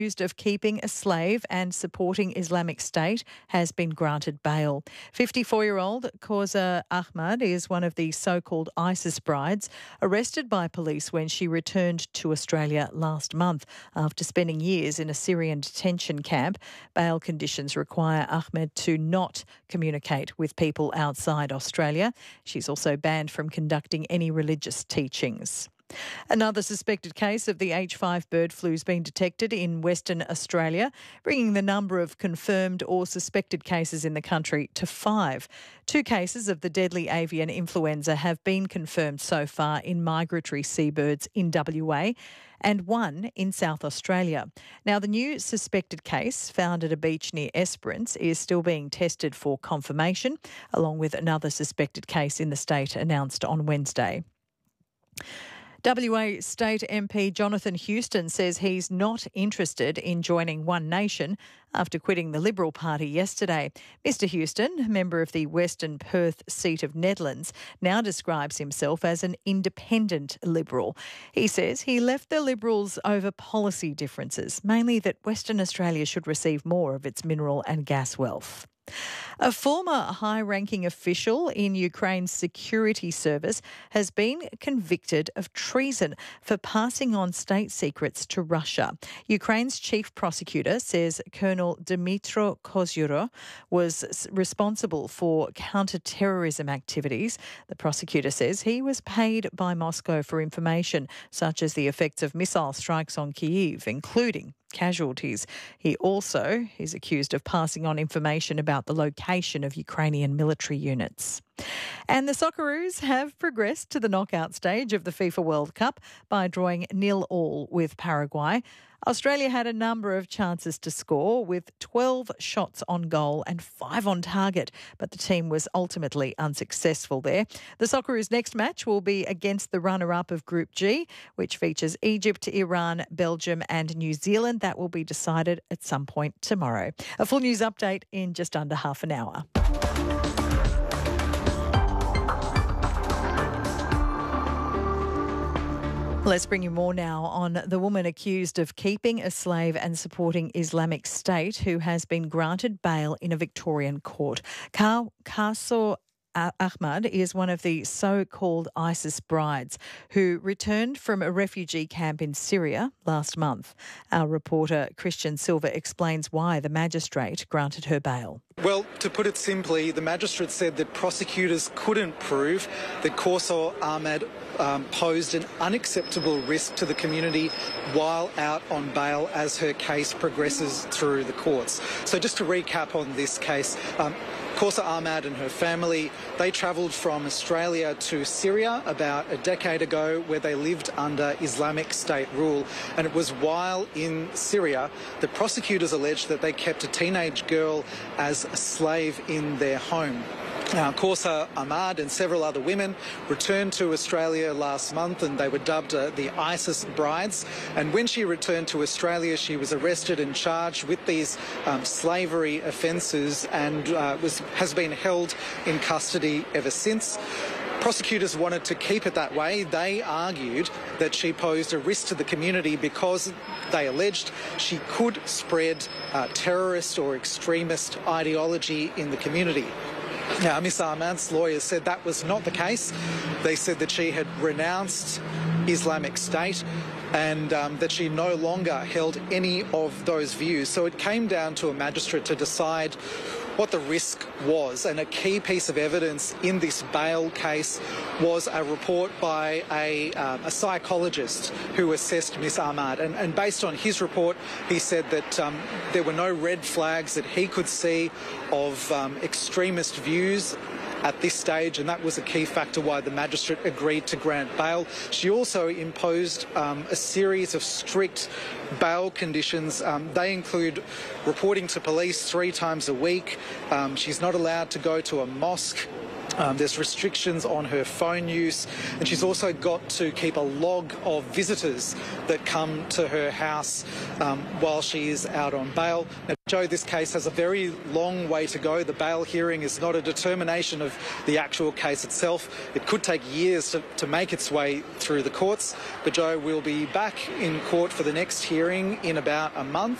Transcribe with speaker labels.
Speaker 1: accused of keeping a slave and supporting Islamic State has been granted bail. 54-year-old Kausa Ahmad is one of the so-called ISIS brides arrested by police when she returned to Australia last month after spending years in a Syrian detention camp. Bail conditions require Ahmed to not communicate with people outside Australia. She's also banned from conducting any religious teachings. Another suspected case of the H5 bird flu has been detected in Western Australia, bringing the number of confirmed or suspected cases in the country to 5. 2 cases of the deadly avian influenza have been confirmed so far in migratory seabirds in WA and 1 in South Australia. Now, the new suspected case found at a beach near Esperance is still being tested for confirmation, along with another suspected case in the state announced on Wednesday. WA State MP Jonathan Houston says he's not interested in joining One Nation after quitting the Liberal Party yesterday. Mr Houston, member of the Western Perth seat of Nedlands, now describes himself as an independent Liberal. He says he left the Liberals over policy differences, mainly that Western Australia should receive more of its mineral and gas wealth. A former high-ranking official in Ukraine's security service has been convicted of treason for passing on state secrets to Russia. Ukraine's chief prosecutor says Colonel Dmytro Kozyuro was responsible for counter-terrorism activities. The prosecutor says he was paid by Moscow for information such as the effects of missile strikes on Kyiv, including casualties. He also is accused of passing on information about the location of Ukrainian military units. And the Socceroos have progressed to the knockout stage of the FIFA World Cup by drawing 0-0 with Paraguay. Australia had a number of chances to score with 12 shots on goal and 5 on target, but the team was ultimately unsuccessful there. The Socceroos' next match will be against the runner-up of Group G, which features Egypt, Iran, Belgium and New Zealand. That will be decided at some point tomorrow. A full news update in just under half an hour. Let's bring you more now on the woman accused of keeping a slave and supporting Islamic State, who has been granted bail in a Victorian court. Kausa Ahmad is one of the so-called ISIS brides who returned from a refugee camp in Syria last month. Our reporter Christian Silva explains why the magistrate granted her bail.
Speaker 2: Well, to put it simply, the magistrate said that prosecutors couldn't prove that Kausa Ahmad posed an unacceptable risk to the community while out on bail as her case progresses through the courts. So just to recap on this case, Kausa Ahmad and her family, they travelled from Australia to Syria about a decade ago, where they lived under Islamic State rule. And it was while in Syria that prosecutors alleged that they kept a teenage girl as a slave in their home. Now, Kausa Ahmad and several other women returned to Australia last month, and they were dubbed the ISIS brides. And when she returned to Australia, she was arrested and charged with these slavery offences and has been held in custody ever since. Prosecutors wanted to keep it that way. They argued that she posed a risk to the community because they alleged she could spread terrorist or extremist ideology in the community. Now, Ms Ahmad's lawyers said that was not the case. They said that she had renounced Islamic State and that she no longer held any of those views. So it came down to a magistrate to decide what the risk was. And a key piece of evidence in this bail case was a report by a psychologist who assessed Ms Ahmad. And based on his report, he said that there were no red flags that he could see of extremist views at this stage, and that was a key factor why the magistrate agreed to grant bail. She also imposed a series of strict bail conditions. They include reporting to police 3 times a week. She's not allowed to go to a mosque There's restrictions on her phone use, and she's also got to keep a log of visitors that come to her house while she is out on bail. Now, Joe, this case has a very long way to go. The bail hearing is not a determination of the actual case itself. It could take years to make its way through the courts. But, Joe, we'll be back in court for the next hearing in about a month.